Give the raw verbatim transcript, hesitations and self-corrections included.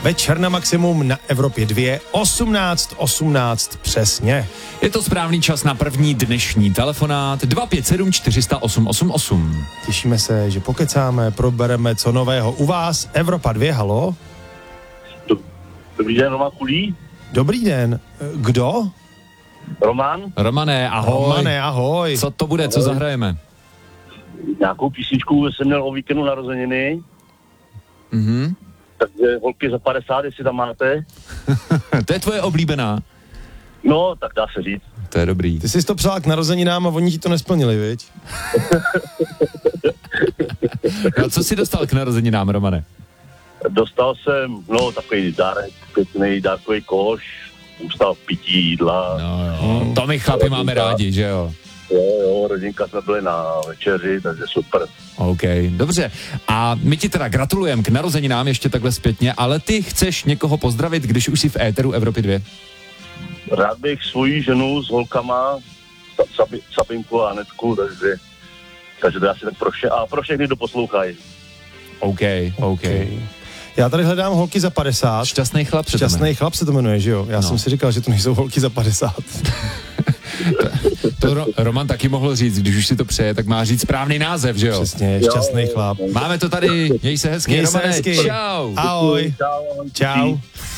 Večer na maximum na Evropě dva, osmnáct osmnáct přesně. Je to správný čas na první dnešní telefonát dva pět sedm čtyři nula osm osm osm. Těšíme se, že pokecáme, probereme co nového u vás. Evropa dva, halo? Dobrý den, Roman Kulí. Dobrý den. Kdo? Roman. Romané, ahoj. Romané, ahoj. Co to bude, co zahrajeme? Nějakou písničku jsem měl o víkendu narozeniny. Mhm. Takže holky za padesát, jestli tam máte. To je tvoje oblíbená. No, tak dá se říct. To je dobrý. Ty jsi to přál k narozeninám a oni ti to nesplnili, viď? No, co jsi dostal k narozeninám, Romane? Dostal jsem, no, takový dárek, pěkný dárkový koš, ústav pití, jídla. No jo, to my chlapi máme rádi, že jo? Jo, jo, rodinka jsme byli na večeři, takže super. OK, dobře. A my ti teda gratulujeme k narozeninám ještě takhle zpětně, ale ty chceš někoho pozdravit, když už jsi v éteru Evropy dva? Rád bych svoji ženu s holkama, Sabi, Sabinku a Anetku, takže, takže to je asi tak pro vše, a pro všechny, kdo poslouchají. OK, OK. okay. Já tady hledám holky za padesát. Šťastný chlap se Šťastný to chlap se to jmenuje, že jo? Já no. jsem si říkal, že to nejsou holky za padesát. to, to Roman taky mohl říct, když už si to přeje, tak má říct správný název, že jo? Přesně, šťastný chlap. Máme to tady, měj se hezky, Měj se Romane, hezky. čau. Ahoj. Čau. Čau.